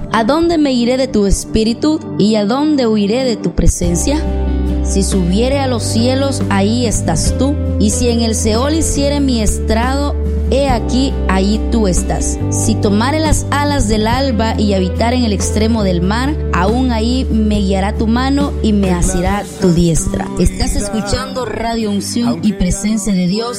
¿A dónde me iré de tu espíritu y a dónde huiré de tu presencia? Si subiere a los cielos, ahí estás tú, y si en el Seol hiciere mi estrado, he aquí, allí tú estás. Si tomare las alas del alba y habitar en el extremo del mar, aún ahí me guiará tu mano y me asirá tu diestra. Estás escuchando Radio Unción y Presencia de Dios